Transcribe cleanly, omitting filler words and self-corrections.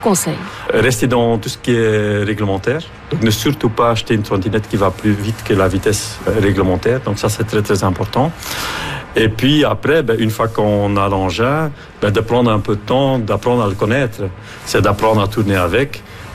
Conseil. Restez dans tout ce qui est réglementaire. Donc, ne surtout pas acheter une trottinette qui va plus vite que la vitesse réglementaire. Donc ça, c'est très, très important. Et puis après, une fois qu'on a l'engin, de prendre un peu de temps, d'apprendre à le connaître. C'est d'apprendre à tourner avec.